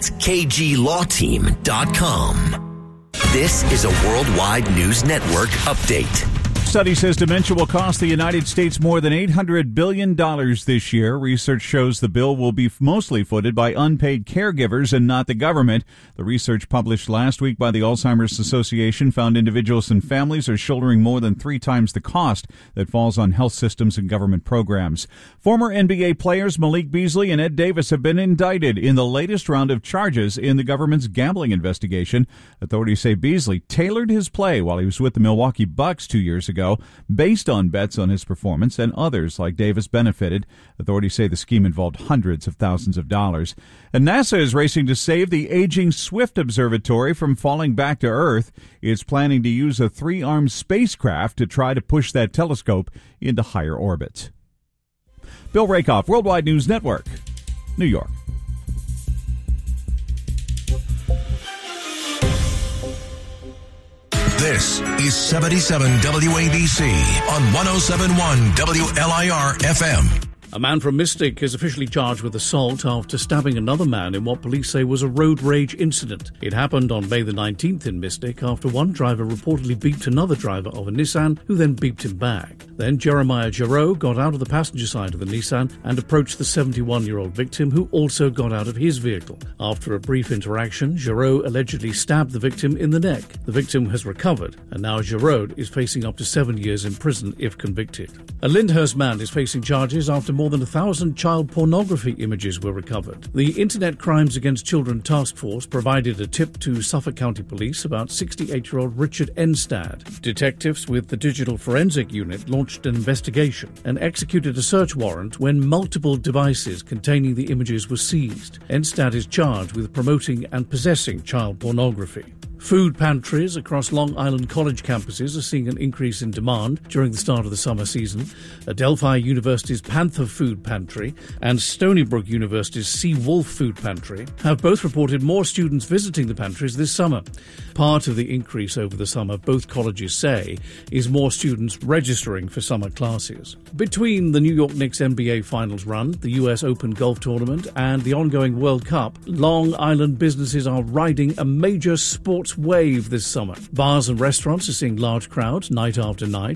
KGLawTeam.com. This is a Worldwide News Network update. Study says dementia will cost the United States more than $800 billion this year. Research shows the bill will be mostly footed by unpaid caregivers and not the government. The research published last week by the Alzheimer's Association found individuals and families are shouldering more than 3 times the cost that falls on health systems and government programs. Former NBA players Malik Beasley and Ed Davis have been indicted in the latest round of charges in the government's gambling investigation. Authorities say Beasley tailored his play while he was with the Milwaukee Bucks 2 years ago, based on bets on his performance, and others like Davis benefited. Authorities say the scheme involved hundreds of thousands of dollars. And NASA is racing to save the aging Swift Observatory from falling back to Earth. It's planning to use a 3-armed spacecraft to try to push that telescope into higher orbits. Bill Rakoff, Worldwide News Network, New York. This is 77 WABC on 107.1 WLIR FM. A man from Mystic is officially charged with assault after stabbing another man in what police say was a road rage incident. It happened on May the 19th in Mystic after one driver reportedly beeped another driver of a Nissan, who then beeped him back. Then Jeremiah Giroux got out of the passenger side of the Nissan and approached the 71-year-old victim, who also got out of his vehicle. After a brief interaction, Giroux allegedly stabbed the victim in the neck. The victim has recovered, and now Giroux is facing up to 7 years in prison if convicted. A Lyndhurst man is facing charges after more than 1,000 child pornography images were recovered. The Internet Crimes Against Children Task Force provided a tip to Suffolk County Police about 68-year-old Richard Enstad. Detectives with the Digital Forensic Unit launched an investigation and executed a search warrant when multiple devices containing the images were seized. Enstad is charged with promoting and possessing child pornography. Food pantries across Long Island college campuses are seeing an increase in demand during the start of the summer season. Adelphi University's Panther Food Pantry and Stony Brook University's Sea Wolf Food Pantry have both reported more students visiting the pantries this summer. Part of the increase over the summer, both colleges say, is more students registering for summer classes. Between the New York Knicks NBA Finals run, the US Open Golf Tournament, and the ongoing World Cup, Long Island businesses are riding a major sports wave this summer. Bars and restaurants are seeing large crowds night after night.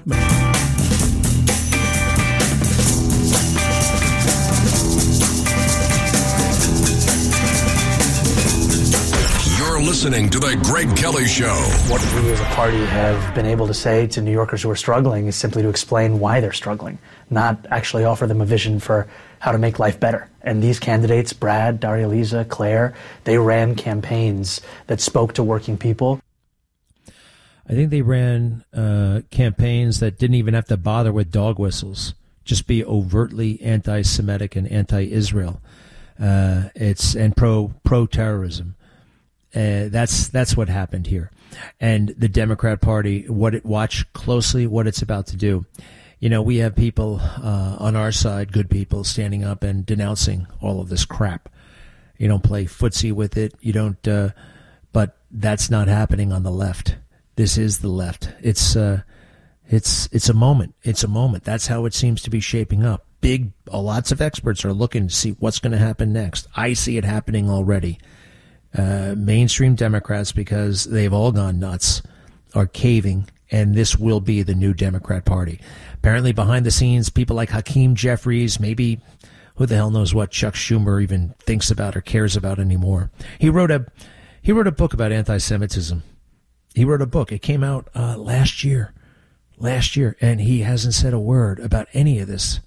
You're listening to The Greg Kelly Show. What we as a party have been able to say to New Yorkers who are struggling is simply to explain why they're struggling, not actually offer them a vision for how to make life better. And these candidates, Brad, Daria Lisa, Claire, they ran campaigns that spoke to working people. I think they ran campaigns that didn't even have to bother with dog whistles, just be overtly anti-Semitic and anti-Israel. And pro-terrorism. That's what happened here. And the Democrat Party, watch closely what it's about to do. You know, we have people on our side, good people, standing up and denouncing all of this crap. You don't play footsie with it. You don't, but that's not happening on the left. This is the left. It's a moment. It's a moment. That's how it seems to be shaping up. Lots of experts are looking to see what's going to happen next. I see it happening already. Mainstream Democrats, because they've all gone nuts, are caving, and this will be the new Democrat Party. Apparently, behind the scenes, people like Hakeem Jeffries, maybe who the hell knows what Chuck Schumer even thinks about or cares about anymore. He wrote a book about anti-Semitism. He wrote a book. It came out last year, and he hasn't said a word about any of this.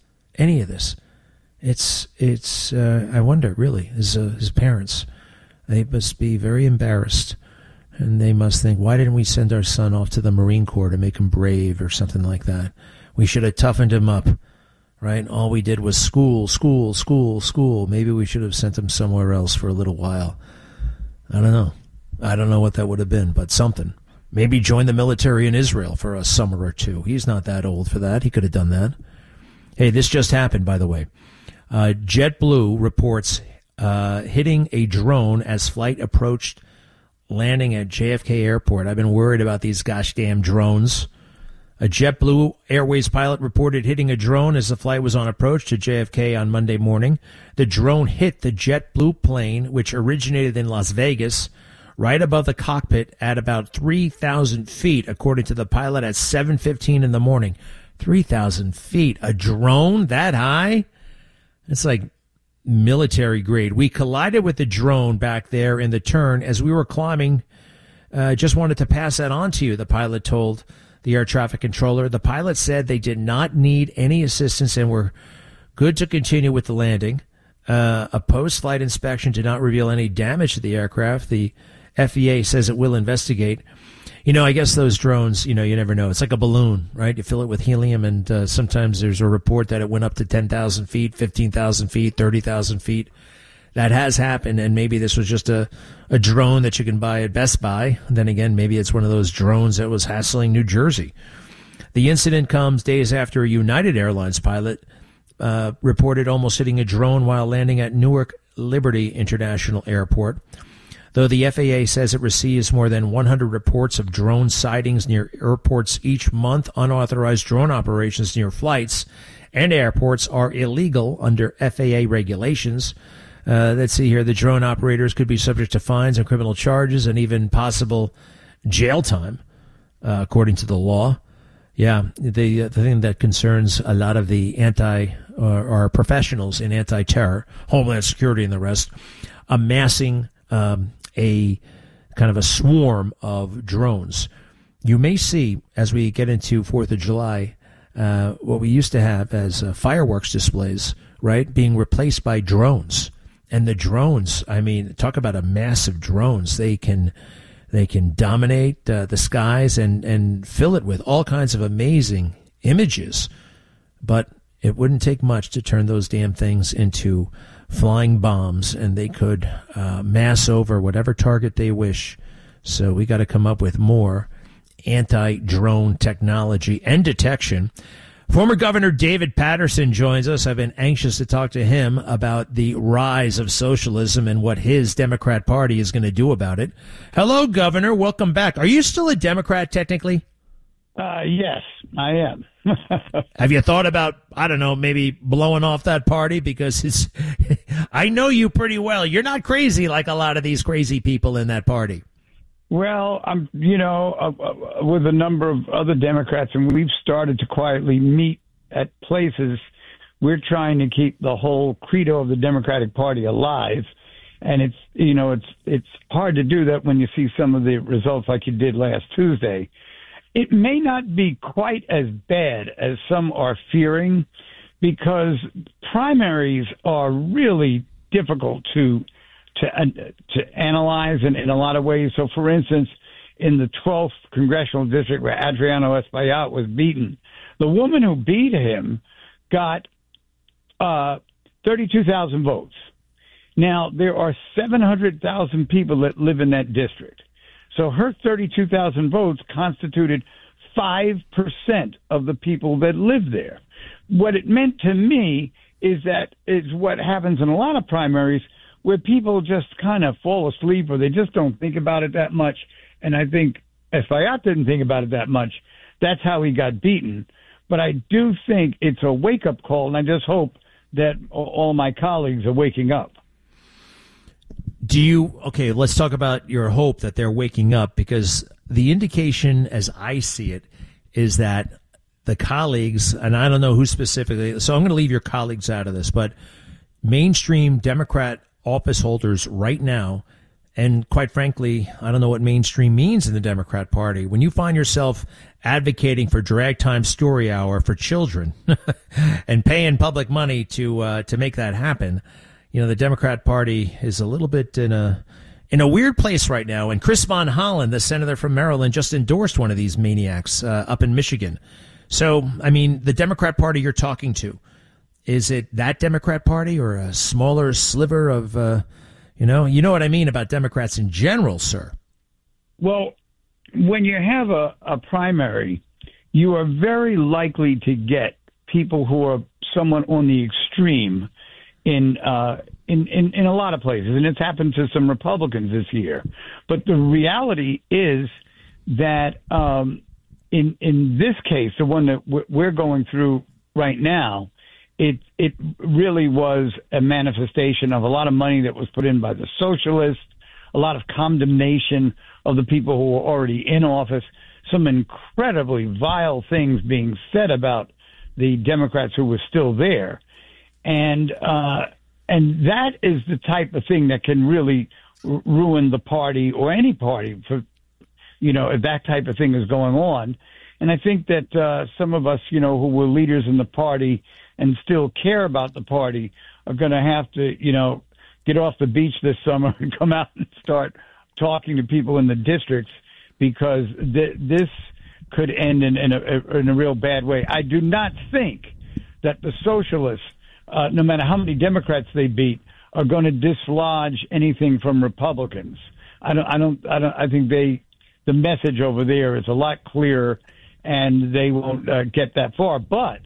It's. I wonder, really, his parents. They must be very embarrassed, and they must think, why didn't we send our son off to the Marine Corps to make him brave or something like that? We should have toughened him up, right? All we did was school. Maybe we should have sent him somewhere else for a little while. I don't know what that would have been, but something. Maybe join the military in Israel for a summer or two. He's not that old for that. He could have done that. Hey, this just happened, by the way. JetBlue reports hitting a drone as flight approached landing at JFK Airport. I've been worried about these gosh damn drones. A JetBlue Airways pilot reported hitting a drone as the flight was on approach to JFK on Monday morning. The drone hit the JetBlue plane, which originated in Las Vegas, right above the cockpit at about 3,000 feet, according to the pilot at 7:15 in the morning. 3,000 feet. A drone that high? It's like military grade. We collided with the drone back there in the turn as we were climbing. Just wanted to pass that on to you, the pilot told the air traffic controller. The pilot said they did not need any assistance and were good to continue with the landing. A post-flight inspection did not reveal any damage to the aircraft. The FAA says it will investigate. I guess those drones, you never know. It's like a balloon, right? You fill it with helium, and sometimes there's a report that it went up to 10,000 feet, 15,000 feet, 30,000 feet. That has happened, and maybe this was just a drone that you can buy at Best Buy. And then again, maybe it's one of those drones that was hassling New Jersey. The incident comes days after a United Airlines pilot reported almost hitting a drone while landing at Newark Liberty International Airport. Though the FAA says it receives more than 100 reports of drone sightings near airports each month, unauthorized drone operations near flights and airports are illegal under FAA regulations. Let's see here. The drone operators could be subject to fines and criminal charges and even possible jail time, according to the law. Yeah, the thing that concerns a lot of the or professionals in anti-terror, Homeland Security and the rest, amassing a kind of a swarm of drones. You may see, as we get into 4th of July, what we used to have as fireworks displays, right, being replaced by drones. And the drones, talk about a massive drones. They can dominate the skies and fill it with all kinds of amazing images. But it wouldn't take much to turn those damn things into flying bombs, and they could mass over whatever target they wish. So we got to come up with more anti-drone technology and detection. Former Governor David Paterson joins us. I've been anxious to talk to him about the rise of socialism and what his Democrat Party is going to do about it. Hello, Governor. Welcome back. Are you still a Democrat, technically? Yes, I am. Have you thought about, maybe blowing off that party? Because I know you pretty well. You're not crazy like a lot of these crazy people in that party. Well, I'm, with a number of other Democrats, and we've started to quietly meet at places. We're trying to keep the whole credo of the Democratic Party alive. And it's hard to do that when you see some of the results like you did last Tuesday. It may not be quite as bad as some are fearing, because primaries are really difficult to analyze in a lot of ways. So, for instance, in the 12th congressional district where Adriano Espaillat was beaten, the woman who beat him got 32,000 votes. Now, there are 700,000 people that live in that district. So her 32,000 votes constituted 5% of the people that live there. What it meant to me is that it's what happens in a lot of primaries, where people just kind of fall asleep or they just don't think about it that much. And I think Espaillat didn't think about it that much. That's how he got beaten. But I do think it's a wake-up call, and I just hope that all my colleagues are waking up. Okay, let's talk about your hope that they're waking up, because the indication, as I see it, is that the colleagues, and I don't know who specifically, so I'm going to leave your colleagues out of this, but mainstream Democrat office holders right now, and quite frankly, I don't know what mainstream means in the Democrat Party. When you find yourself advocating for drag time story hour for children and paying public money to make that happen, the Democrat Party is a little bit in a weird place right now. And Chris Von Hollen, the senator from Maryland, just endorsed one of these maniacs up in Michigan. So, the Democrat Party you're talking to, is it that Democrat Party or a smaller sliver of, you know what I mean about Democrats in general, sir? Well, when you have a primary, you are very likely to get people who are somewhat on the extreme in a lot of places, and it's happened to some Republicans this year. But the reality is that in this case, the one that we're going through right now, it really was a manifestation of a lot of money that was put in by the socialists, a lot of condemnation of the people who were already in office, some incredibly vile things being said about the Democrats who were still there. And that is the type of thing that can really ruin the party or any party for, if that type of thing is going on. And I think that some of us, who were leaders in the party and still care about the party are going to have to, get off the beach this summer and come out and start talking to people in the districts, because this could end in a real bad way. I do not think that the socialists, no matter how many Democrats they beat, are going to dislodge anything from Republicans. I think the message over there is a lot clearer, and they won't get that far. But,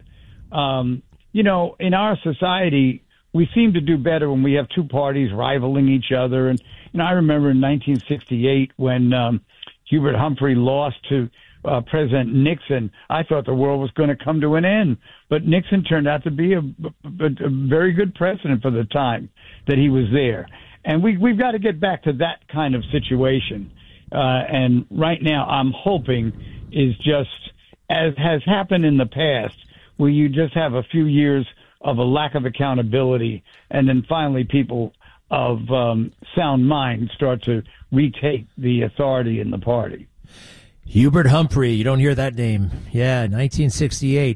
in our society, we seem to do better when we have two parties rivaling each other. And I remember in 1968 when Hubert Humphrey lost to President Nixon, I thought the world was going to come to an end. But Nixon turned out to be a very good president for the time that he was there. And we've got to get back to that kind of situation. And right now I'm hoping is just, as has happened in the past, where you just have a few years of a lack of accountability, and then finally people of sound mind start to retake the authority in the party. Hubert Humphrey, you don't hear that name. Yeah, 1968.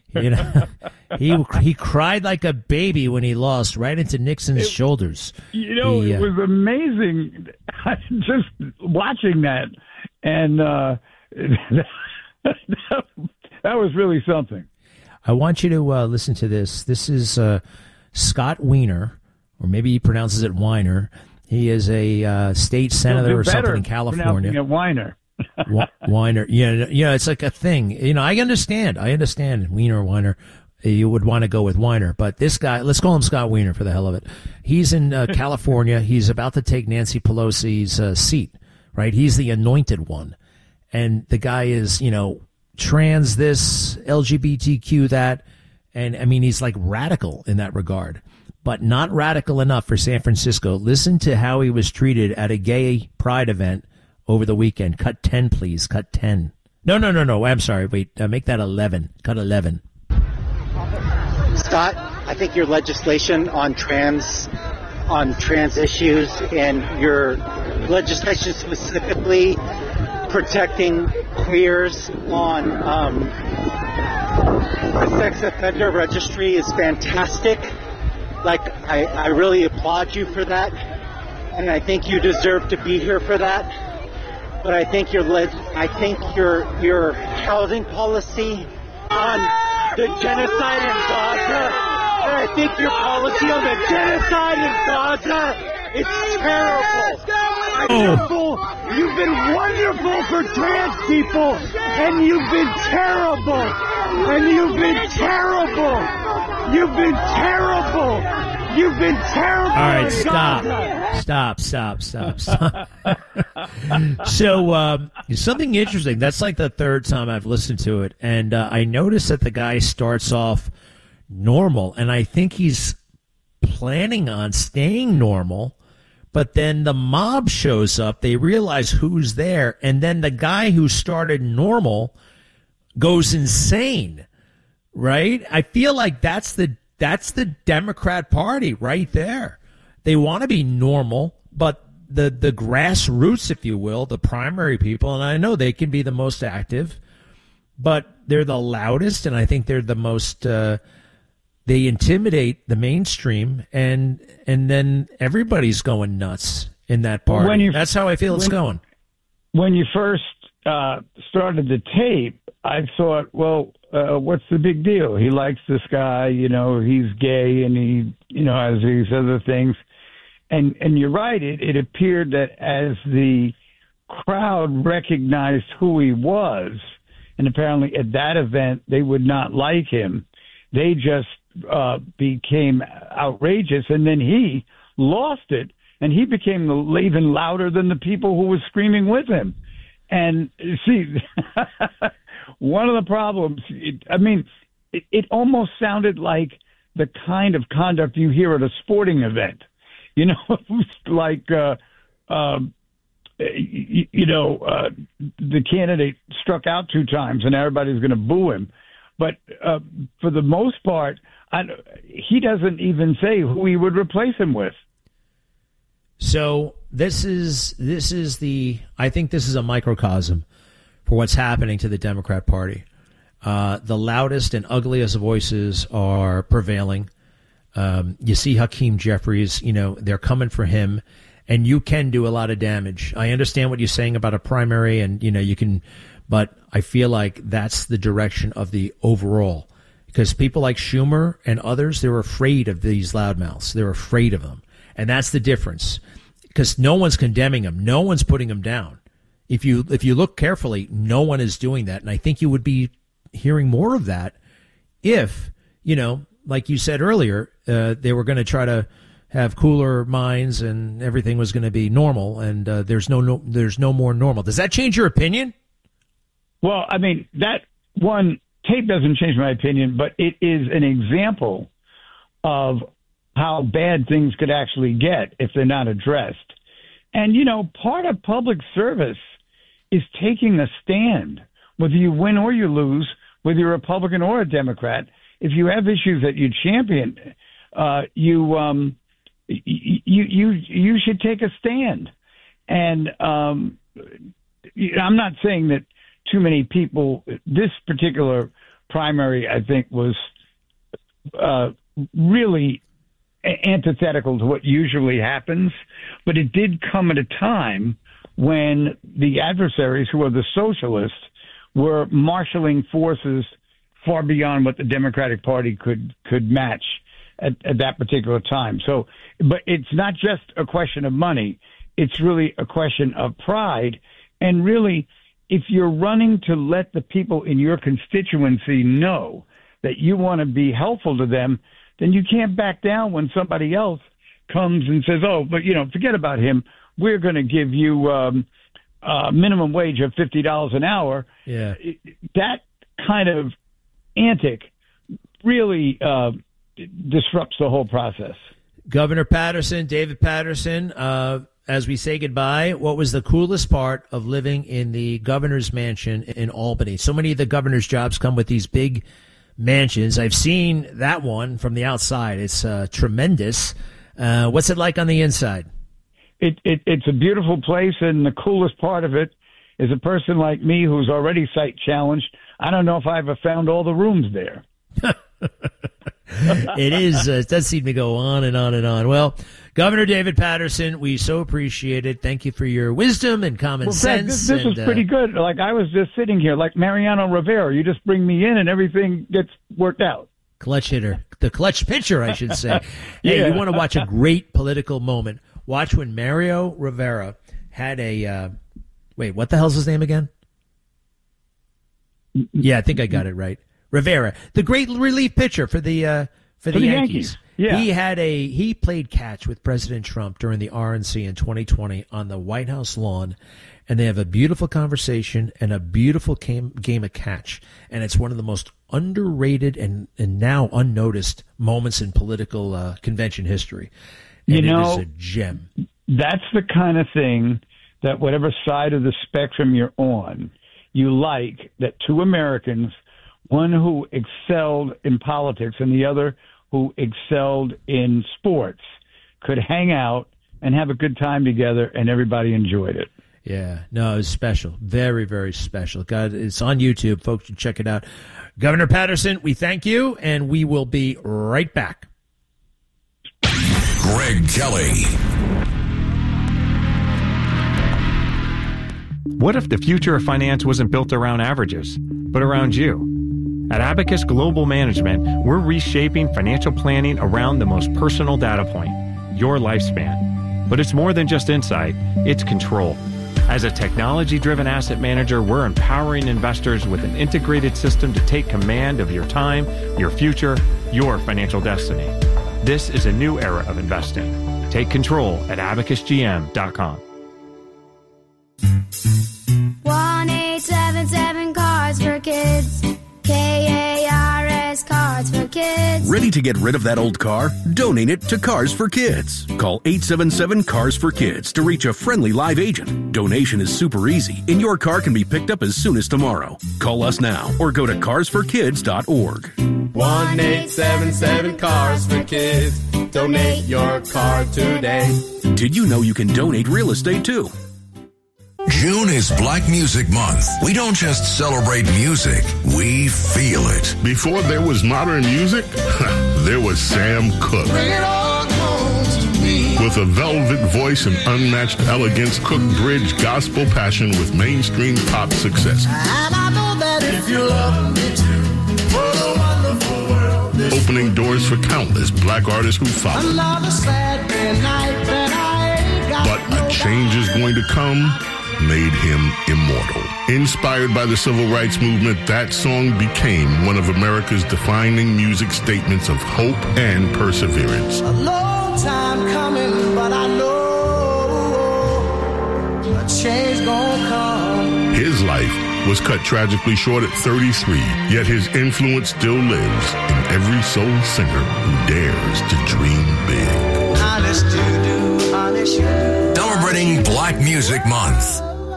He cried like a baby when he lost right into Nixon's shoulders. It was amazing just watching that, and that was really something. I want you to listen to this. This is Scott Wiener, or maybe he pronounces it Weiner. He is a state senator or something in California. Pronouncing it Weiner. Weiner. Yeah, it's like a thing. I understand. Weiner. You would want to go with Weiner. But this guy, let's call him Scott Wiener for the hell of it. He's in California. He's about to take Nancy Pelosi's seat, right? He's the anointed one. And the guy is, trans this, LGBTQ that, and he's like radical in that regard, but not radical enough for San Francisco. Listen to how he was treated at a gay pride event over the weekend. Cut 10, please. Cut 10. No. I'm sorry. Wait, make that 11. Cut 11. Scott, I think your legislation on trans issues and your legislation specifically protecting queers on the sex offender registry is fantastic. I really applaud you for that, and I think you deserve to be here for that. But I think your housing policy on the genocide in Gaza, and I think your policy on the genocide in Gaza, it's terrible. You've been wonderful for trans people, and you've been terrible. And you've been terrible. You've been terrible. You've been terrible. All right, stop. So, something interesting. That's like the third time I've listened to it. And I noticed that the guy starts off normal, and I think he's planning on staying normal. But then the mob shows up, they realize who's there, and then the guy who started normal goes insane, right? I feel like that's the Democrat Party right there. They want to be normal, but the grassroots, if you will, the primary people, and I know they can be the most active, but they're the loudest, and I think they're the most they intimidate the mainstream, and then everybody's going nuts in that party. That's how I feel it's going. When you first started the tape, I thought, what's the big deal? He likes this guy, he's gay, and he, has these other things. And you're right, it appeared that as the crowd recognized who he was, and apparently at that event they would not like him, they just became outrageous, and then he lost it, and he became even louder than the people who were screaming with him. And see, one of the problems, it almost sounded like the kind of conduct you hear at a sporting event. You know, like, the candidate struck out 2 times and everybody's going to boo him. But for the most part, he doesn't even say who he would replace him with. So I think this is a microcosm for what's happening to the Democrat Party. The loudest and ugliest voices are prevailing. You see Hakeem Jeffries, they're coming for him, and you can do a lot of damage. I understand what you're saying about a primary, and, you can, but I feel like that's the direction of the overall. Because people like Schumer and others, they're afraid of these loudmouths. They're afraid of them. And that's the difference. Because no one's condemning them. No one's putting them down. If you look carefully, no one is doing that. And I think you would be hearing more of that if, like you said earlier, they were going to try to have cooler minds and everything was going to be normal. And there's no more normal. Does that change your opinion? Well, that one tape doesn't change my opinion, but it is an example of how bad things could actually get if they're not addressed. And, part of public service is taking a stand, whether you win or you lose, whether you're a Republican or a Democrat. If you have issues that you champion, you should take a stand. And I'm not saying that too many people, this particular primary, I think, was really antithetical to what usually happens, but it did come at a time when the adversaries, who are the socialists, were marshaling forces far beyond what the Democratic Party could match at that particular time. So, but it's not just a question of money. It's really a question of pride. And really, if you're running to let the people in your constituency know that you want to be helpful to them, then you can't back down when somebody else comes and says, oh, but, forget about him. We're going to give you a minimum wage of $50 an hour. Yeah. That kind of antic really disrupts the whole process. Governor Patterson, David Patterson, as we say goodbye, what was the coolest part of living in the governor's mansion in Albany? So many of the governor's jobs come with these big mansions. I've seen that one from the outside. It's tremendous. What's it like on the inside? It's a beautiful place, and the coolest part of it is a person like me who's already sight challenged. I don't know if I ever found all the rooms there. It does seem to go on and on and on. Well, Governor David Patterson, we so appreciate it. Thank you for your wisdom and common sense. This was pretty good. Like, I was just sitting here like Mariano Rivera. You just bring me in and everything gets worked out. Clutch hitter. The clutch pitcher, I should say. Hey, yeah. You want to watch a great political moment. Watch when Mario Rivera had a wait, what the hell's his name again? Yeah, I think I got it right. Rivera, the great relief pitcher for the Yankees. Yeah. He played catch with President Trump during the RNC in 2020 on the White House lawn, and they have a beautiful conversation and a beautiful game of catch. And it's one of the most underrated and now unnoticed moments in political convention history. And it is a gem. That's the kind of thing that whatever side of the spectrum you're on, you like, that two Americans, one who excelled in politics and the other who excelled in sports, could hang out and have a good time together, and everybody enjoyed it. Yeah, no, it was special. Very, very special. God, it's on YouTube. Folks should check it out. Governor Patterson, we thank you, and we will be right back. Greg Kelly. What if the future of finance wasn't built around averages, but around you? At Abacus Global Management, we're reshaping financial planning around the most personal data point, your lifespan. But it's more than just insight, it's control. As a technology-driven asset manager, we're empowering investors with an integrated system to take command of your time, your future, your financial destiny. This is a new era of investing. Take control at abacusgm.com. 1-877 Cars for Kids. Ready to get rid of that old car? Donate it to Cars for Kids. Call 877-CARS-FOR-KIDS to reach a friendly live agent. Donation is super easy, and your car can be picked up as soon as tomorrow. Call us now or go to carsforkids.org. 1-877-CARS-FOR-KIDS. Donate your car today. Did you know you can donate real estate too? June is Black Music Month. We don't just celebrate music, we feel it. Before there was modern music, there was Sam Cooke. With a velvet voice and unmatched elegance, Cooke bridged gospel passion with mainstream pop success. And I know that if you love me too, what a wonderful world this opening doors for countless black artists who followed. Another Saturday night that I ain't got But a change is going to come made him immortal. Inspired by the civil rights movement, that song became one of America's defining music statements of hope and perseverance. A long time coming, but I know a change gonna come. His life was cut tragically short at 33, yet his influence still lives in every soul singer who dares to dream big. Honest you do, honest you do. Celebrating Black Music Month.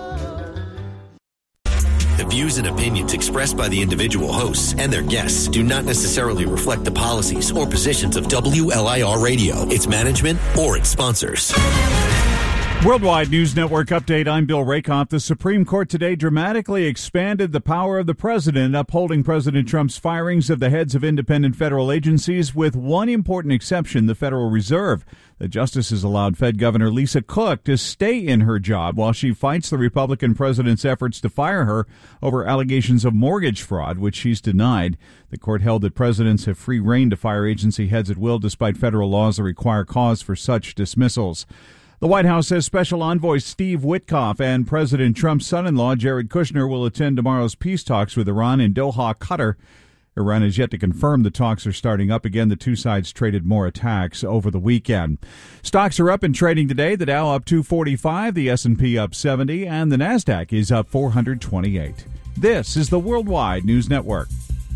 The views and opinions expressed by the individual hosts and their guests do not necessarily reflect the policies or positions of WLIR Radio, its management, or its sponsors. Worldwide News Network update. I'm Bill Rakoff. The Supreme Court today dramatically expanded the power of the president, upholding President Trump's firings of the heads of independent federal agencies, with one important exception, the Federal Reserve. The justices allowed Fed Governor Lisa Cook to stay in her job while she fights the Republican president's efforts to fire her over allegations of mortgage fraud, which she's denied. The court held that presidents have free rein to fire agency heads at will, despite federal laws that require cause for such dismissals. The White House says Special Envoy Steve Witkoff and President Trump's son-in-law Jared Kushner will attend tomorrow's peace talks with Iran in Doha, Qatar. Iran has yet to confirm the talks are starting up again. The two sides traded more attacks over the weekend. Stocks are up in trading today. The Dow up 245, the S&P up 70, and the Nasdaq is up 428. This is the Worldwide News Network.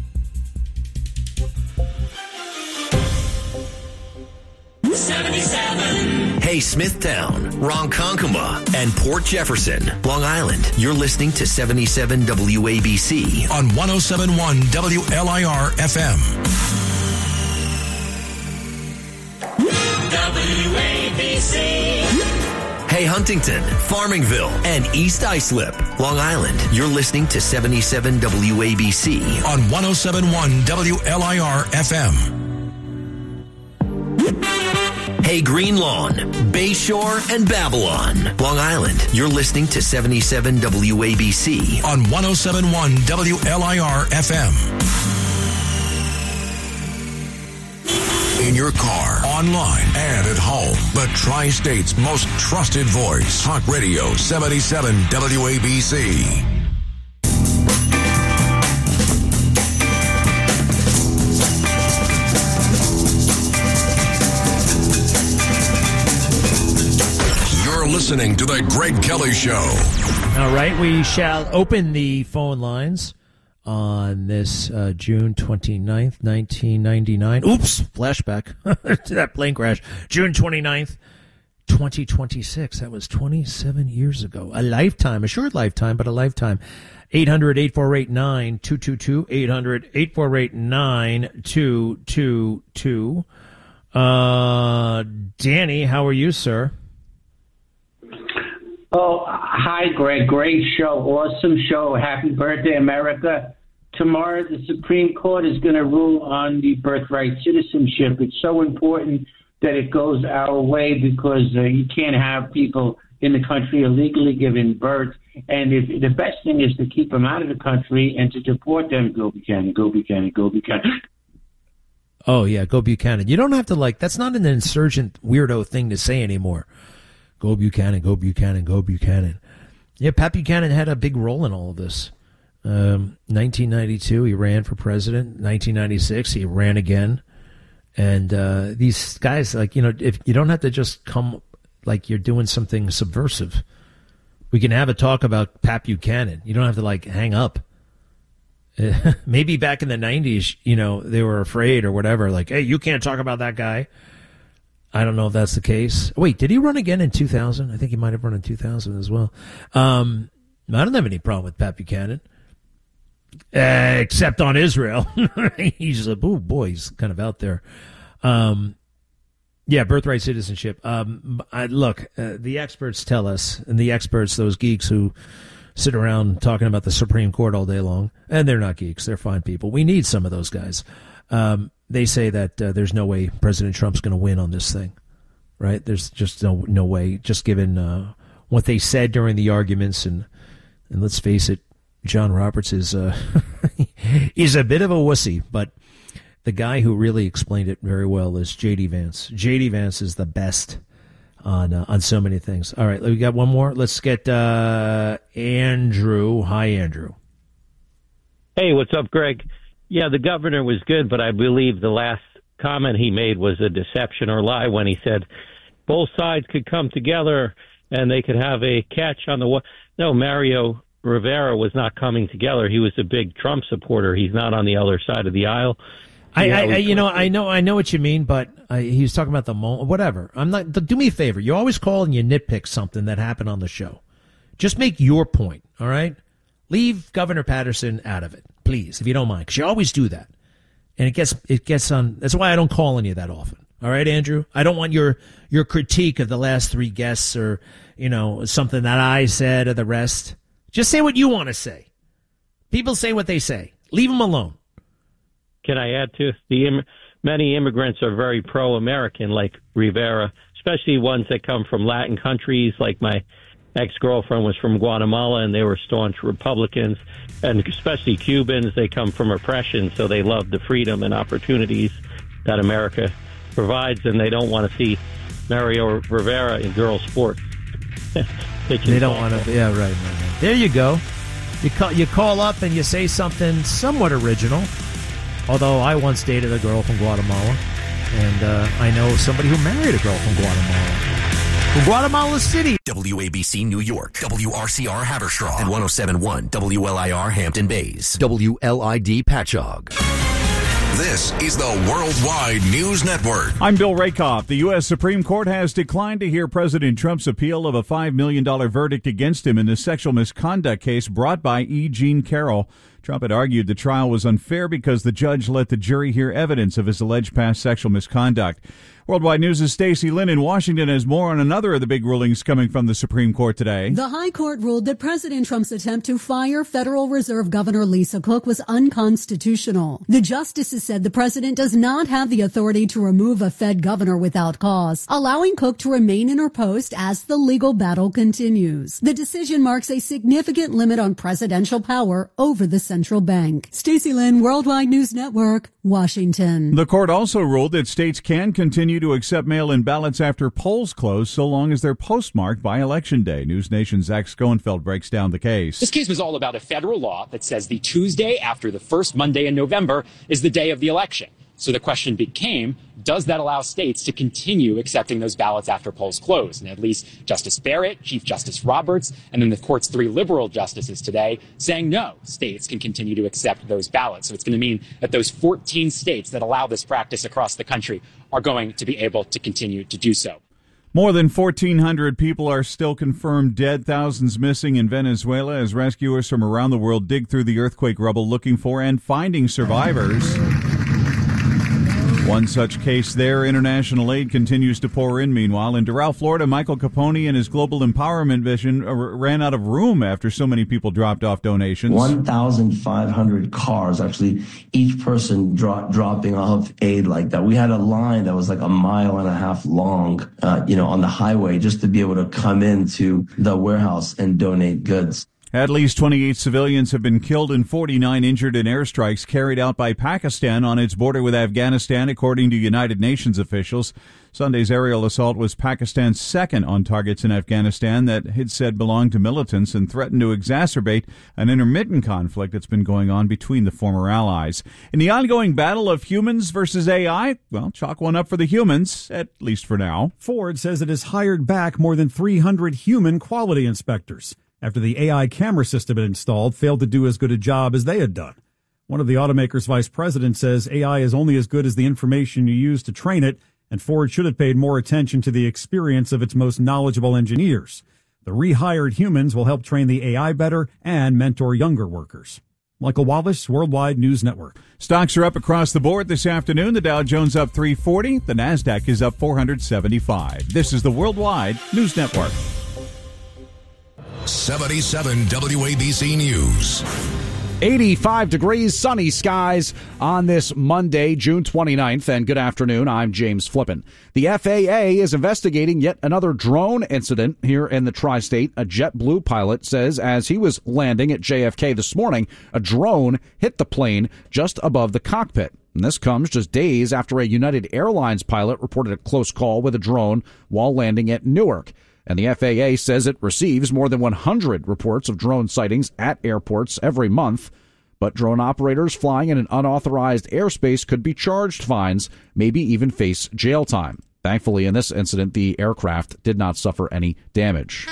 Hey, Smithtown, Ronkonkoma, and Port Jefferson, Long Island. You're listening to 77 WABC on 107.1 WLIR FM. WABC. Hey, Huntington, Farmingville, and East Islip, Long Island. You're listening to 77 WABC on 107.1 WLIR FM. Hey, Green Lawn, Bayshore, and Babylon, Long Island. You're listening to 77 WABC on 107.1 WLIR FM. In your car, online, and at home, the Tri-State's most trusted voice. Talk Radio 77 WABC. Listening to The Greg Kelly Show. All right, we shall open the phone lines on this June 29th, 1999. Oops, flashback to that plane crash. June 29th, 2026. That was 27 years ago. A lifetime, a short lifetime, but a lifetime. 800-848-9222. 800-848-9222. Danny, how are you, sir? Oh, hi, Greg. Great show. Awesome show. Happy birthday, America. Tomorrow, the Supreme Court is going to rule on the birthright citizenship. It's so important that it goes our way because you can't have people in the country illegally given birth. And the best thing is to keep them out of the country and to deport them. Go Buchanan, go Buchanan, go Buchanan. Oh, yeah, go Buchanan. You don't have to, that's not an insurgent weirdo thing to say anymore. Go Buchanan, go Buchanan, go Buchanan. Yeah, Pat Buchanan had a big role in all of this. 1992, he ran for president. 1996, he ran again. And these guys, if you don't have to just come like you're doing something subversive. We can have a talk about Pat Buchanan. You don't have to, hang up Maybe back in the 90s, they were afraid or whatever. Like, hey, you can't talk about that guy. I don't know if that's the case. Wait, did he run again in 2000? I think he might have run in 2000 as well. I don't have any problem with Pat Buchanan, except on Israel. He's like, oh boy, he's kind of out there. Yeah, birthright citizenship. The experts tell us, and the experts, those geeks who sit around talking about the Supreme Court all day long, and they're not geeks, they're fine people. We need some of those guys. They say that there's no way President Trump's going to win on this thing, right? There's just no way, just given what they said during the arguments. And let's face it, John Roberts is he's a bit of a wussy, but the guy who really explained it very well is J.D. Vance. J.D. Vance is the best on so many things. All right, we got one more. Let's get Andrew. Hi, Andrew. Hey, what's up, Greg? Yeah, the governor was good, but I believe the last comment he made was a deception or lie when he said both sides could come together and they could have a catch on the... No, Mario Rivera was not coming together. He was a big Trump supporter. He's not on the other side of the aisle. I know what you mean, but he was talking about the moment. Whatever. I'm not. Do me a favor. You always call and you nitpick something that happened on the show. Just make your point. All right. Leave Governor Patterson out of it, please, if you don't mind, because you always do that, and it gets on. That's why I don't call on you that often. All right, Andrew. I don't want your critique of the last three guests or something that I said or the rest. Just say what you want to say. People say what they say. Leave them alone. Can I add to many immigrants are very pro-American, like Rivera, especially ones that come from Latin countries. Like my ex-girlfriend was from Guatemala, and they were staunch Republicans, and especially Cubans. They come from oppression, so they love the freedom and opportunities that America provides, and they don't want to see Mario Rivera in girls' sports. They don't want to. Yeah, right. There you go. You call up and you say something somewhat original. Although I once dated a girl from Guatemala, and I know somebody who married a girl from Guatemala. From Guatemala City. WABC New York, WRCR Haverstraw, and 107.1 WLIR Hampton Bays, WLID Patchogue. This is the Worldwide News Network. I'm Bill Rakoff. The U.S. Supreme Court has declined to hear President Trump's appeal of a $5 million verdict against him in the sexual misconduct case brought by E. Jean Carroll. Trump had argued the trial was unfair because the judge let the jury hear evidence of his alleged past sexual misconduct. Worldwide News' Stacey Lynn in Washington has more on another of the big rulings coming from the Supreme Court today. The High Court ruled that President Trump's attempt to fire Federal Reserve Governor Lisa Cook was unconstitutional. The justices said the president does not have the authority to remove a Fed governor without cause, allowing Cook to remain in her post as the legal battle continues. The decision marks a significant limit on presidential power over the central bank. Stacey Lynn, Worldwide News Network, Washington. The court also ruled that states can continue to accept mail-in ballots after polls close so long as they're postmarked by Election Day. News Nation's Zach Schoenfeld breaks down the case. This case was all about a federal law that says the Tuesday after the first Monday in November is the day of the election. So the question became, does that allow states to continue accepting those ballots after polls close? And at least Justice Barrett, Chief Justice Roberts, and then the court's three liberal justices today saying no, states can continue to accept those ballots. So it's going to mean that those 14 states that allow this practice across the country are going to be able to continue to do so. More than 1,400 people are still confirmed dead, thousands missing in Venezuela as rescuers from around the world dig through the earthquake rubble looking for and finding survivors. One such case there. International aid continues to pour in. Meanwhile, in Doral, Florida, Michael Capone and his Global Empowerment Vision ran out of room after so many people dropped off donations. 1,500 cars, actually, each person dropping off aid like that. We had a line that was like 1.5 miles long, on the highway just to be able to come into the warehouse and donate goods. At least 28 civilians have been killed and 49 injured in airstrikes carried out by Pakistan on its border with Afghanistan, according to United Nations officials. Sunday's aerial assault was Pakistan's second on targets in Afghanistan that it said belonged to militants and threatened to exacerbate an intermittent conflict that's been going on between the former allies. In the ongoing battle of humans versus AI, well, chalk one up for the humans, at least for now. Ford says it has hired back more than 300 human quality inspectors after the AI camera system it installed failed to do as good a job as they had done. One of the automaker's vice presidents says AI is only as good as the information you use to train it, and Ford should have paid more attention to the experience of its most knowledgeable engineers. The rehired humans will help train the AI better and mentor younger workers. Michael Wallace, Worldwide News Network. Stocks are up across the board this afternoon. The Dow Jones up 340. The Nasdaq is up 475. This is the Worldwide News Network. 77 WABC News. 85 degrees, sunny skies on this Monday, June 29th, and good afternoon. I'm James Flippin. The FAA is investigating yet another drone incident here in the tri-state. A JetBlue pilot says as he was landing at JFK this morning, a drone hit the plane just above the cockpit. And this comes just days after a United Airlines pilot reported a close call with a drone while landing at Newark. And the FAA says it receives more than 100 reports of drone sightings at airports every month. But drone operators flying in an unauthorized airspace could be charged fines, maybe even face jail time. Thankfully, in this incident, the aircraft did not suffer any damage.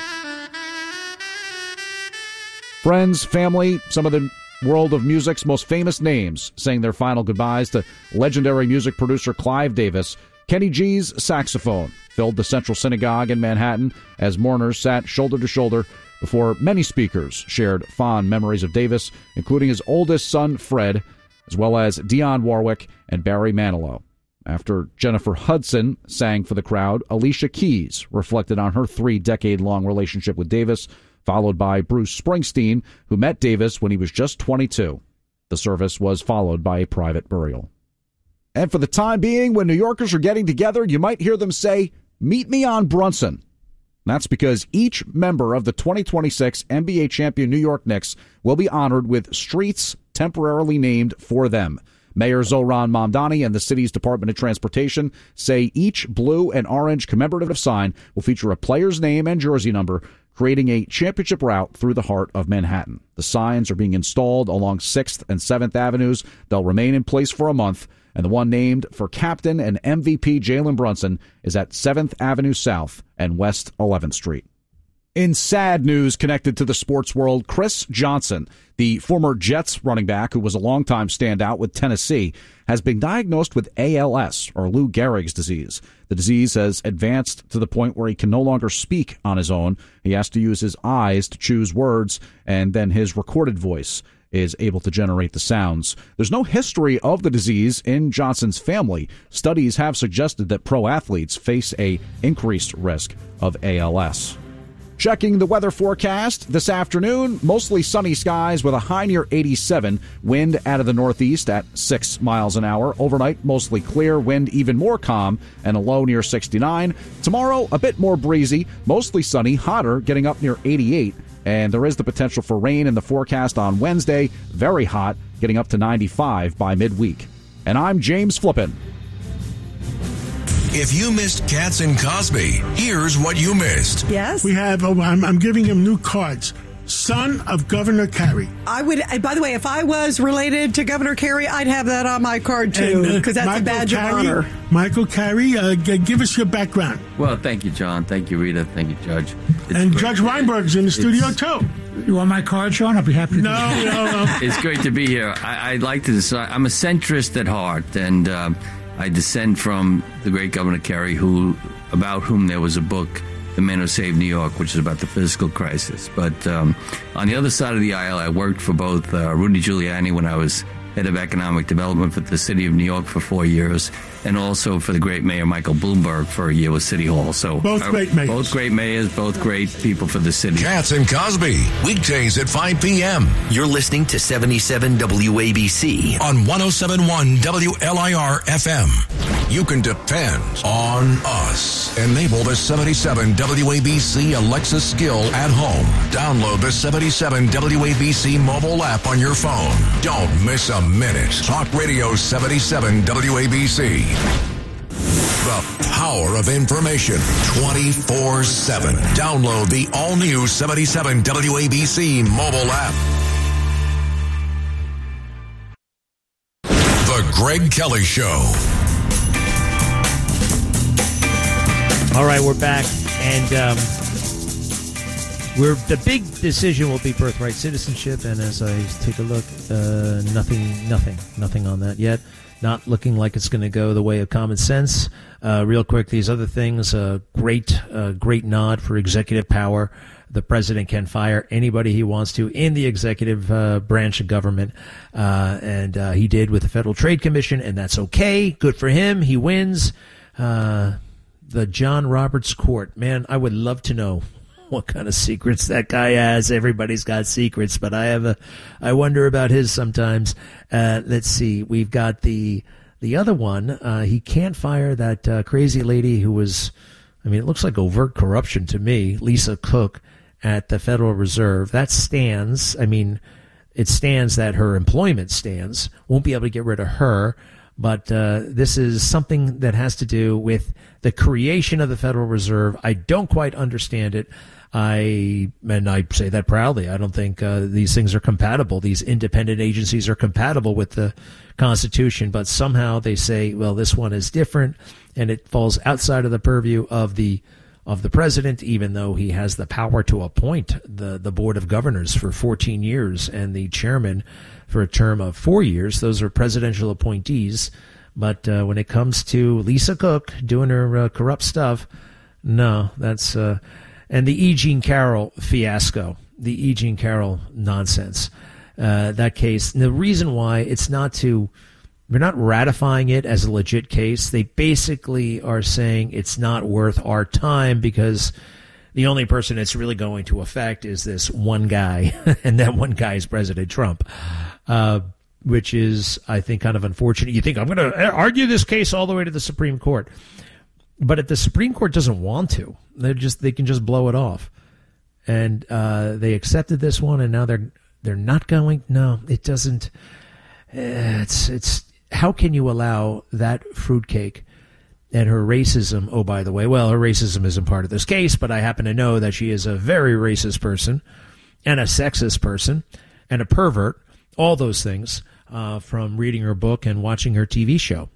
Friends, family, some of the world of music's most famous names saying their final goodbyes to legendary music producer Clive Davis. Kenny G's saxophone filled the Central Synagogue in Manhattan as mourners sat shoulder to shoulder before many speakers shared fond memories of Davis, including his oldest son, Fred, as well as Dionne Warwick and Barry Manilow. After Jennifer Hudson sang for the crowd, Alicia Keys reflected on her 3-decade-long relationship with Davis, followed by Bruce Springsteen, who met Davis when he was just 22. The service was followed by a private burial. And for the time being, when New Yorkers are getting together, you might hear them say, "Meet me on Brunson." That's because each member of the 2026 NBA champion New York Knicks will be honored with streets temporarily named for them. Mayor Zohran Mamdani and the city's Department of Transportation say each blue and orange commemorative sign will feature a player's name and jersey number, creating a championship route through the heart of Manhattan. The signs are being installed along 6th and 7th Avenues. They'll remain in place for a month, and the one named for captain and MVP Jalen Brunson is at 7th Avenue South and West 11th Street. In sad news connected to the sports world, Chris Johnson, the former Jets running back who was a longtime standout with Tennessee, has been diagnosed with ALS, or Lou Gehrig's disease. The disease has advanced to the point where he can no longer speak on his own. He has to use his eyes to choose words, and then his recorded voice is able to generate the sounds. There's no history of the disease in Johnson's family. Studies have suggested that pro athletes face a increased risk of ALS. Checking the weather forecast this afternoon, mostly sunny skies with a high near 87, wind out of the northeast at 6 miles an hour. Overnight, mostly clear, wind even more calm, and a low near 69. Tomorrow, a bit more breezy, mostly sunny, hotter, getting up near 88. And there is the potential for rain in the forecast on Wednesday, very hot, getting up to 95 by midweek. And I'm James Flippin. If you missed Katz and Cosby, here's what you missed. Yes? We have, I'm giving him new cards. Son of Governor Carey. I would, by the way, if I was related to Governor Carey, I'd have that on my card too, because that's Michael a badge of honor. Michael Carey, give us your background. Well, thank you, John. Thank you, Rita. Thank you, Judge. And Judge Weinberg's in the studio too. You want my card, Sean? I'll be happy to. No. It's great to be here. I'd like to decide. I'm a centrist at heart, and I descend from the great Governor Carey, about whom there was a book, The Man Who Saved New York, which is about the fiscal crisis. But on the other side of the aisle, I worked for both Rudy Giuliani when I was head of economic development for the city of New York for 4 years, and also for the great mayor Michael Bloomberg for a year with City Hall. So both great mayors. Both great mayors, both great people for the city. Katz and Cosby, weekdays at 5 p.m. You're listening to 77 WABC on 107.1 WLIR FM. You can depend on us. Enable the 77 WABC Alexa skill at home. Download the 77 WABC mobile app on your phone. Don't miss a minute. Talk Radio 77 WABC. The power of information 24/7. Download the all-new 77 WABC mobile app. The Greg Kelly Show. All right, we're back, and The big decision will be birthright citizenship, and as I take a look, nothing on that yet. Not looking like it's going to go the way of common sense. Real quick, these other things, great nod for executive power. The president can fire anybody he wants to in the executive branch of government, and he did with the Federal Trade Commission, and that's okay. Good for him. He wins. The John Roberts Court. Man, I would love to know what kind of secrets that guy has. Everybody's got secrets, but I wonder about his sometimes. Let's see. We've got the other one. He can't fire that crazy lady who was, I mean, it looks like overt corruption to me, Lisa Cook at the Federal Reserve. That stands. I mean, it stands that her employment stands. Won't be able to get rid of her. But this is something that has to do with the creation of the Federal Reserve. I don't quite understand it. I say that proudly. I don't think these things are compatible. These independent agencies are compatible with the Constitution, but somehow they say, well, this one is different, and it falls outside of the purview of the president, even though he has the power to appoint the Board of Governors for 14 years and the chairman for a term of 4 years. Those are presidential appointees. But when it comes to Lisa Cook doing her corrupt stuff, no, that's... and the E. Jean Carroll fiasco, the E. Jean Carroll nonsense, that case. And the reason why it's not they're not ratifying it as a legit case. They basically are saying it's not worth our time because the only person it's really going to affect is this one guy, and that one guy is President Trump, which is, I think, kind of unfortunate. You think, I'm going to argue this case all the way to the Supreme Court. But if the Supreme Court doesn't want to, they can just blow it off. And they accepted this one, and now they're not going. No, it doesn't. It's how can you allow that fruitcake and her racism? Oh, by the way, well, her racism isn't part of this case, but I happen to know that she is a very racist person and a sexist person and a pervert. All those things. From reading her book and watching her TV show.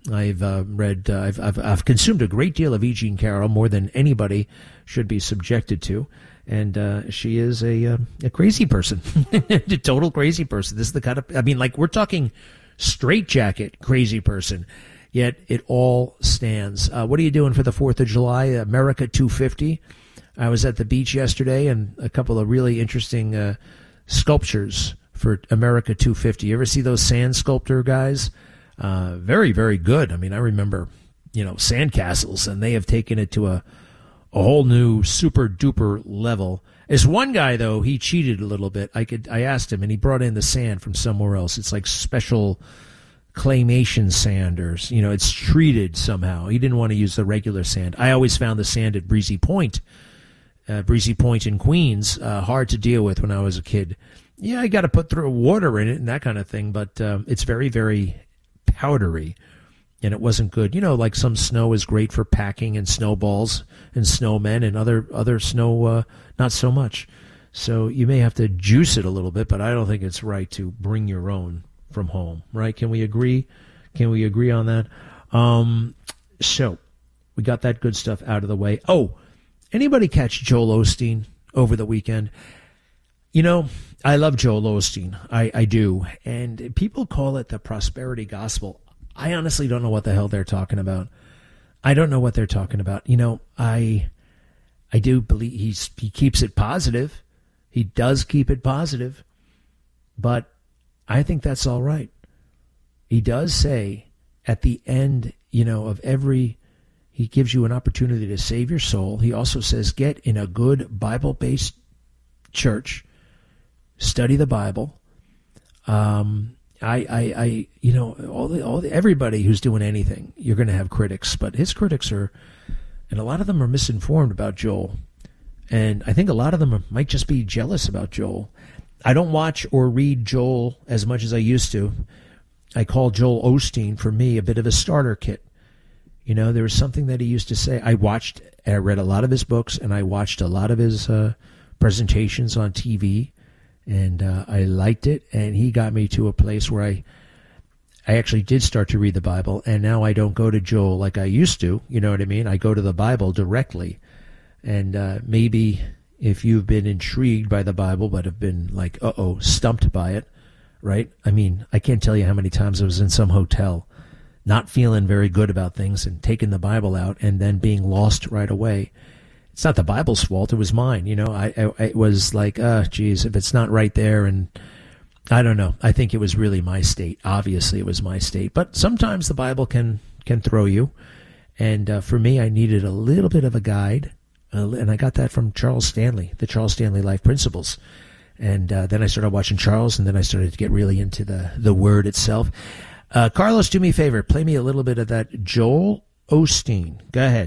I've consumed a great deal of E. Jean Carroll, more than anybody should be subjected to. And she is a crazy person, a total crazy person. This is the kind of, I mean, like, we're talking straitjacket crazy person, yet it all stands. What are you doing for the 4th of July? America 250. I was at the beach yesterday, and a couple of really interesting sculptures for America 250. You ever see those sand sculptor guys? Very, very good. I mean, I remember, sand castles, and they have taken it to a whole new super duper level. There's one guy, though, he cheated a little bit. I asked him, and he brought in the sand from somewhere else. It's like special claymation sand, or, it's treated somehow. He didn't want to use the regular sand. I always found the sand at Breezy Point in Queens, hard to deal with when I was a kid. Yeah, I got to put through water in it and that kind of thing, but it's very, very powdery, and it wasn't good. Like some snow is great for packing and snowballs and snowmen, and other snow, not so much. So you may have to juice it a little bit, but I don't think it's right to bring your own from home, right? Can we agree? Can we agree on that? So we got that good stuff out of the way. Oh, anybody catch Joel Osteen over the weekend? I love Joel Osteen. I do. And people call it the prosperity gospel. I honestly don't know what the hell they're talking about. I don't know what they're talking about. I do believe he keeps it positive. He does keep it positive. But I think that's all right. He does say at the end, of every, he gives you an opportunity to save your soul. He also says, get in a good Bible-based church. Study the Bible. Everybody who's doing anything, you're going to have critics, but his critics are, and a lot of them are misinformed about Joel. And I think a lot of them might just be jealous about Joel. I don't watch or read Joel as much as I used to. I call Joel Osteen, for me, a bit of a starter kit. There was something that he used to say. I read a lot of his books, and I watched a lot of his presentations on TV. And I liked it, and he got me to a place where I actually did start to read the Bible, and now I don't go to Joel like I used to, you know what I mean? I go to the Bible directly, and maybe if you've been intrigued by the Bible but have been like, stumped by it, right? I mean, I can't tell you how many times I was in some hotel not feeling very good about things and taking the Bible out and then being lost right away. It's not the Bible's fault. It was mine. I was like, geez, if it's not right there. And I don't know. I think it was really my state. Obviously, it was my state. But sometimes the Bible can throw you. And for me, I needed a little bit of a guide. And I got that from Charles Stanley, the Charles Stanley Life Principles. And then I started watching Charles, and then I started to get really into the Word itself. Carlos, do me a favor. Play me a little bit of that Joel Osteen. Go ahead.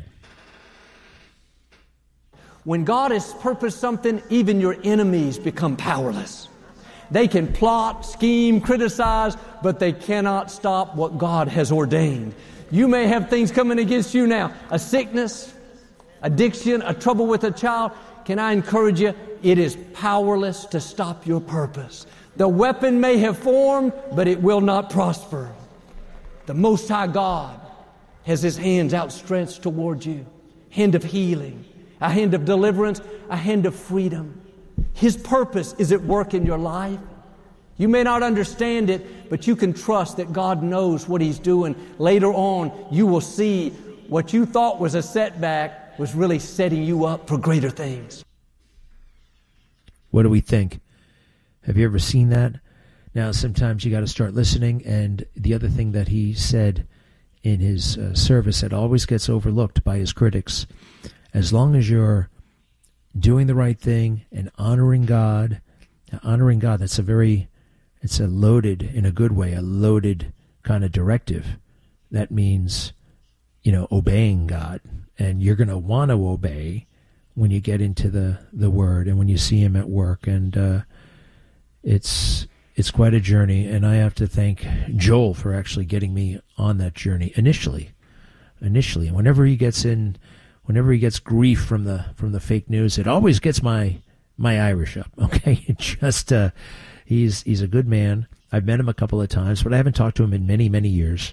When God has purposed something, even your enemies become powerless. They can plot, scheme, criticize, but they cannot stop what God has ordained. You may have things coming against you now, a sickness, addiction, a trouble with a child. Can I encourage you? It is powerless to stop your purpose. The weapon may have formed, but it will not prosper. The Most High God has His hands outstretched toward you. Hand of healing, a hand of deliverance, a hand of freedom. His purpose is at work in your life. You may not understand it, but you can trust that God knows what He's doing. Later on, you will see what you thought was a setback was really setting you up for greater things. What do we think? Have you ever seen that? Now, sometimes you got to start listening. And the other thing that he said in his service that always gets overlooked by his critics, as long as you're doing the right thing and honoring God, that's it's a loaded, in a good way, a loaded kind of directive. That means, obeying God. And you're going to want to obey when you get into the Word and when you see Him at work. And it's quite a journey. And I have to thank Joel for actually getting me on that journey initially. Whenever he gets grief from the fake news, it always gets my Irish up. Okay, it just he's a good man. I've met him a couple of times, but I haven't talked to him in many, many years.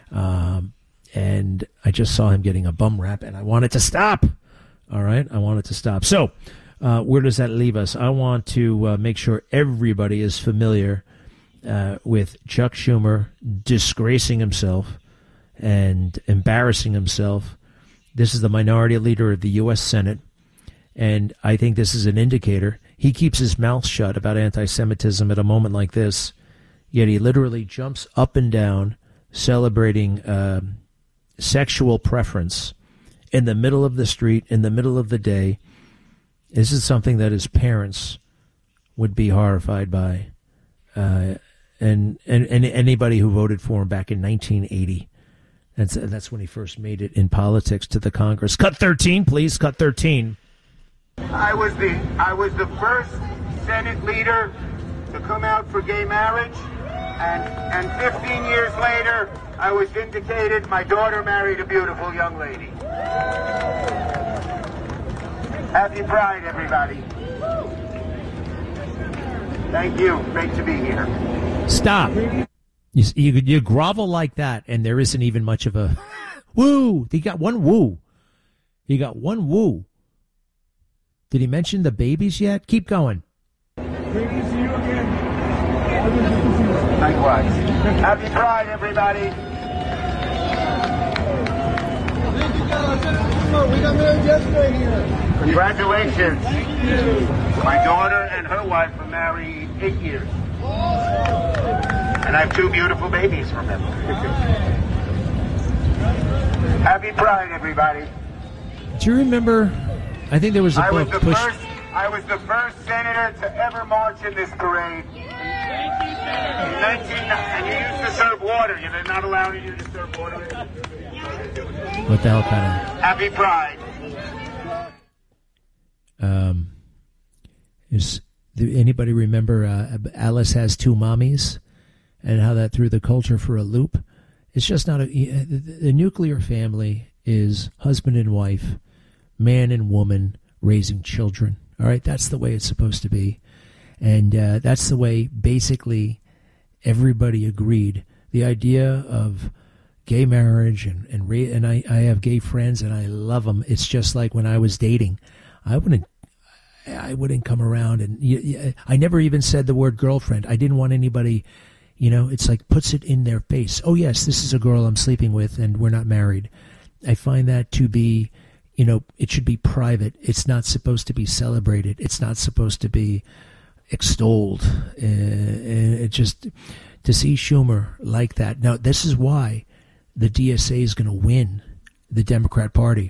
And I just saw him getting a bum rap, and I want it to stop. All right, I want it to stop. So, where does that leave us? I want to make sure everybody is familiar with Chuck Schumer disgracing himself and embarrassing himself. This is the minority leader of the U.S. Senate, and I think this is an indicator. He keeps his mouth shut about anti-Semitism at a moment like this, yet he literally jumps up and down celebrating sexual preference in the middle of the street, in the middle of the day. This is something that his parents would be horrified by, and anybody who voted for him back in 1980. That's when he first made it in politics to the Congress. Cut 13, please. Cut 13. I was the first Senate leader to come out for gay marriage, and 15 years later, I was vindicated. My daughter married a beautiful young lady. Happy Pride, everybody. Thank you. Great to be here. Stop. You grovel like that, and there isn't even much of a woo. He got one woo. Did he mention the babies yet? Keep going. Great to see you again. Likewise. Happy Pride, everybody. We got married yesterday here. Congratulations. Thank you. My daughter and her wife were married 8 years. And I have 2 beautiful babies from them. Happy Pride, everybody. Do you remember? I think there was a book. I was the first senator to ever march in this parade. And you used to serve water. You're not allowed you to serve water. What the hell kind of? Happy Pride. Anybody remember Alice Has Two Mommies and how that threw the culture for a loop? It's just not the nuclear family is husband and wife, man and woman raising children. All right, that's the way it's supposed to be. And that's the way basically everybody agreed. The idea of gay marriage and I have gay friends and I love them. It's just like when I was dating. I wouldn't come around. And I never even said the word girlfriend. I didn't want anybody, it's like puts it in their face. Oh, yes, this is a girl I'm sleeping with and we're not married. I find that to be, it should be private. It's not supposed to be celebrated. It's not supposed to be extolled. It just, to see Schumer like that. Now, this is why the DSA is going to win the Democrat Party.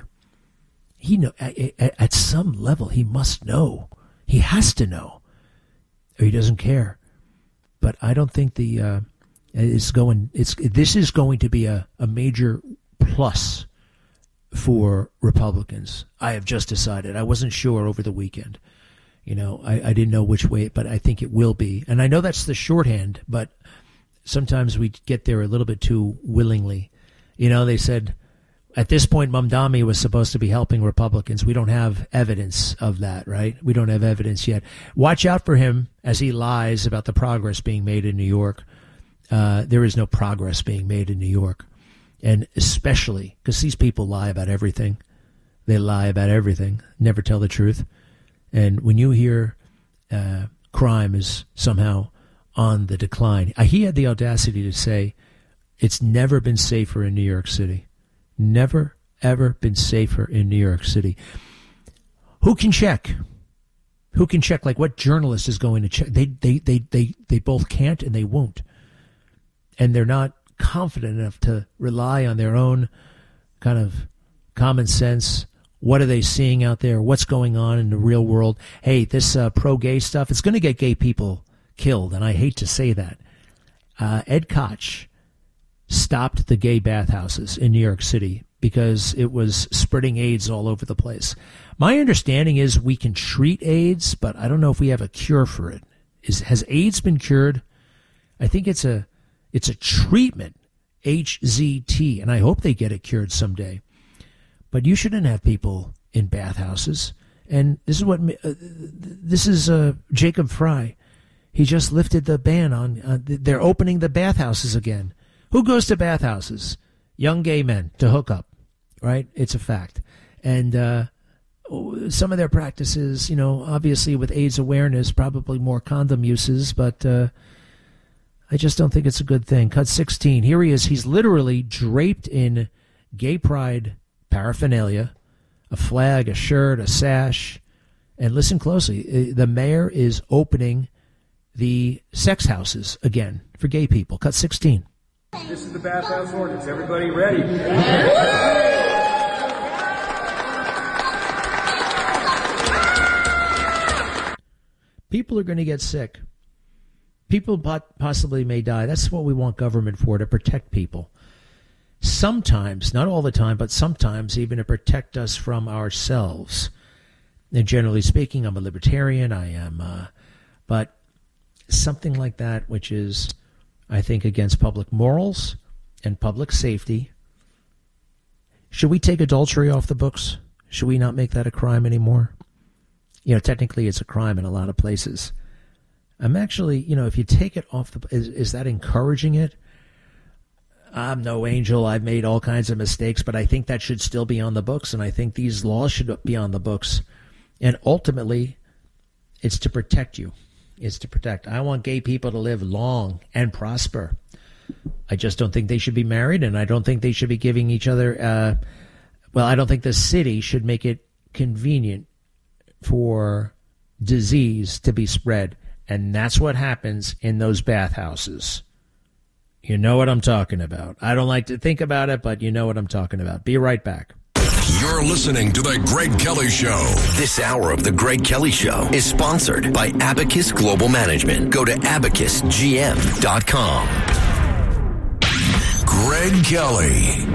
At some level, he must know. He has to know, or he doesn't care. But I don't think this is going to be a major plus for Republicans. I have just decided. I wasn't sure over the weekend. I didn't know which way, but I think it will be. And I know that's the shorthand, but sometimes we get there a little bit too willingly. They said, at this point, Mamdani was supposed to be helping Republicans. We don't have evidence of that, right? We don't have evidence yet. Watch out for him as he lies about the progress being made in New York. There is no progress being made in New York. And especially because these people lie about everything. They lie about everything, never tell the truth. And when you hear crime is somehow on the decline, he had the audacity to say it's never been safer in New York City. Never, ever been safer in New York City. Who can check? Who can check? Like, what journalist is going to check? They both can't and they won't. And they're not confident enough to rely on their own kind of common sense. What are they seeing out there? What's going on in the real world? Hey, this pro-gay stuff, it's going to get gay people killed, and I hate to say that. Ed Koch stopped the gay bathhouses in New York City because it was spreading AIDS all over the place. My understanding is we can treat AIDS, but I don't know if we have a cure for it. Has AIDS been cured? I think it's a treatment, HZT, and I hope they get it cured someday. But you shouldn't have people in bathhouses. And this is Jacob Fry. He just lifted the ban on. They're opening the bathhouses again. Who goes to bathhouses? Young gay men to hook up, right? It's a fact. And some of their practices, obviously with AIDS awareness, probably more condom uses, but I just don't think it's a good thing. Cut 16. Here he is. He's literally draped in gay pride paraphernalia, a flag, a shirt, a sash. And listen closely. The mayor is opening the sex houses again for gay people. Cut 16. This is the bathhouse ordinance. Everybody ready? People are going to get sick. People possibly may die. That's what we want government for, to protect people. Sometimes, not all the time, but sometimes even to protect us from ourselves. And generally speaking, I'm a libertarian. I am, but something like that, which is, I think, against public morals and public safety. Should we take adultery off the books? Should we not make that a crime anymore? Technically it's a crime in a lot of places. I'm actually, if you take it off is that encouraging it? I'm no angel. I've made all kinds of mistakes, but I think that should still be on the books, and I think these laws should be on the books. And ultimately, it's to protect you. It's to protect. I want gay people to live long and prosper. I just don't think they should be married, and I don't think they should be giving each other, I don't think the city should make it convenient for disease to be spread. And that's what happens in those bathhouses. You know what I'm talking about. I don't like to think about it, but you know what I'm talking about. Be right back. You're listening to The Greg Kelly Show. This hour of The Greg Kelly Show is sponsored by Abacus Global Management. Go to abacusgm.com. Greg Kelly.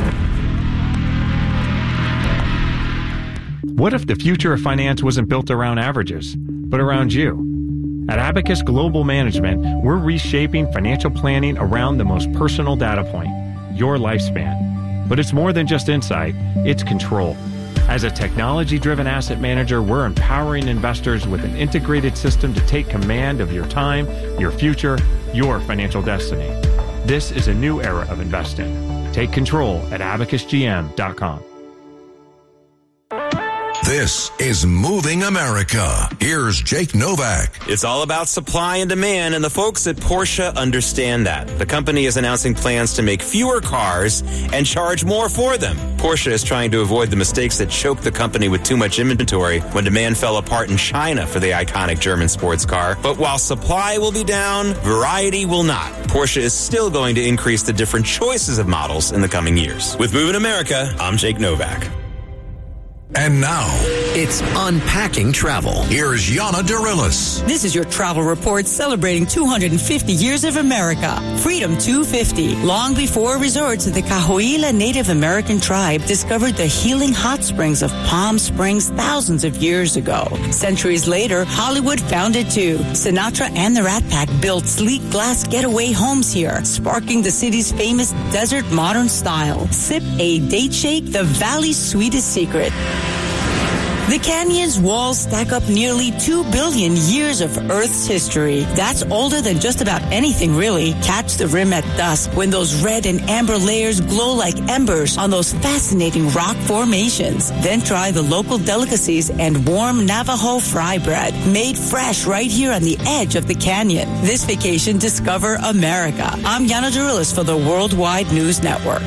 What if the future of finance wasn't built around averages, but around you? At Abacus Global Management, we're reshaping financial planning around the most personal data point, your lifespan. But it's more than just insight, it's control. As a technology-driven asset manager, we're empowering investors with an integrated system to take command of your time, your future, your financial destiny. This is a new era of investing. Take control at abacusgm.com. This is Moving America. Here's Jake Novak. It's all about supply and demand, and the folks at Porsche understand that. The company is announcing plans to make fewer cars and charge more for them. Porsche is trying to avoid the mistakes that choked the company with too much inventory when demand fell apart in China for the iconic German sports car. But while supply will be down, variety will not. Porsche is still going to increase the different choices of models in the coming years. With Moving America, I'm Jake Novak. And now, it's Unpacking Travel. Here's Yana Dirilis. This is your travel report celebrating 250 years of America. Freedom 250. Long before resorts, the Cahuilla Native American tribe discovered the healing hot springs of Palm Springs thousands of years ago. Centuries later, Hollywood found it too. Sinatra and the Rat Pack built sleek glass getaway homes here, sparking the city's famous desert modern style. Sip a date shake, the valley's sweetest secret. The canyon's walls stack up nearly 2 billion years of Earth's history. That's older than just about anything, really. Catch the rim at dusk when those red and amber layers glow like embers on those fascinating rock formations. Then try the local delicacies and warm Navajo fry bread, made fresh right here on the edge of the canyon. This vacation, discover America. I'm Yana Dirilis for the Worldwide News Network.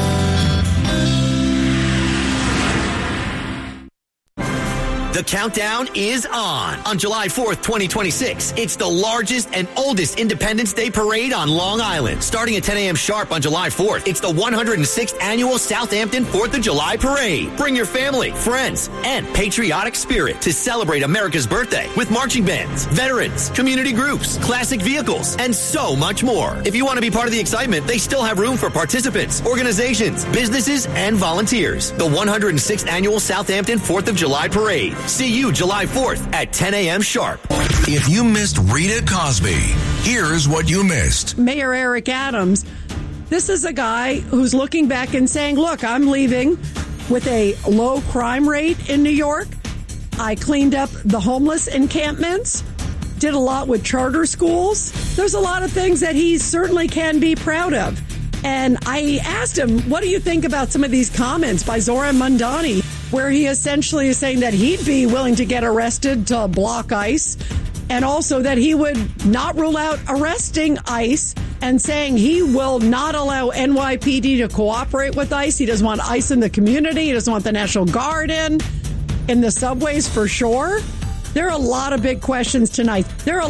The countdown is on. On July 4th, 2026, it's the largest and oldest Independence Day parade on Long Island. Starting at 10 a.m. sharp on July 4th, it's the 106th annual Southampton 4th of July parade. Bring your family, friends, and patriotic spirit to celebrate America's birthday with marching bands, veterans, community groups, classic vehicles, and so much more. If you want to be part of the excitement, they still have room for participants, organizations, businesses, and volunteers. The 106th annual Southampton 4th of July parade. See you July 4th at 10 a.m. sharp. If you missed Rita Cosby, here's what you missed. Mayor Eric Adams, this is a guy who's looking back and saying, look, I'm leaving with a low crime rate in New York. I cleaned up the homeless encampments, did a lot with charter schools. There's a lot of things that he certainly can be proud of. And I asked him, what do you think about some of these comments by Zoran Mandani, where he essentially is saying that he'd be willing to get arrested to block ICE, and also that he would not rule out arresting ICE, and saying he will not allow NYPD to cooperate with ICE. He doesn't want ICE in the community. He doesn't want the National Guard in the subways for sure. There are a lot of big questions tonight.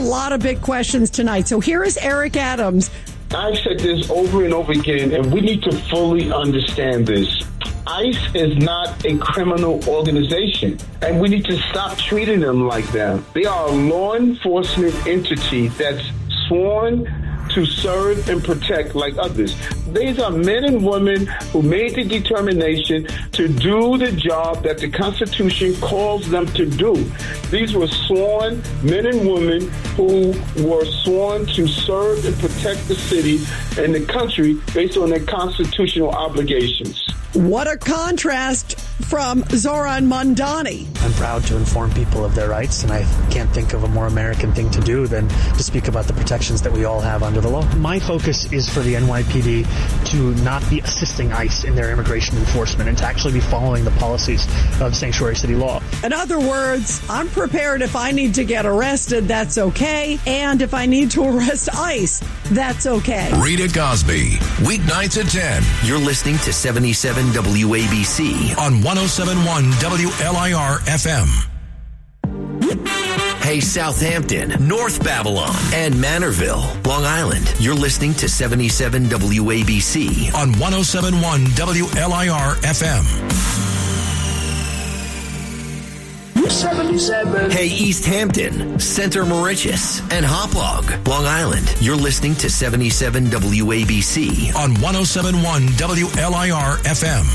So here is Eric Adams. I've said this over and over again, and we need to fully understand this. ICE is not a criminal organization, and we need to stop treating them like that. They are a law enforcement entity that's sworn to serve and protect like others. These are men and women who made the determination to do the job that the Constitution calls them to do. These were sworn men and women who were sworn to serve and protect the city and the country based on their constitutional obligations. What a contrast from Zoran Mandani. I'm proud to inform people of their rights, and I can't think of a more American thing to do than to speak about the protections that we all have under the law. My focus is for the NYPD to not be assisting ICE in their immigration enforcement and to actually be following the policies of sanctuary city law. In other words, I'm prepared if I need to get arrested, that's okay. And if I need to arrest ICE, that's okay. Rita Cosby, weeknights at 10. You're listening to 77 WABC on 107.1 WLIR FM. Hey, Southampton, North Babylon, and Manorville, Long Island. You're listening to 77 WABC on 107.1 WLIR FM. 77. Hey, East Hampton, Center Moriches, and Hauppauge, Long Island. You're listening to 77 WABC on 107.1 WLIR FM.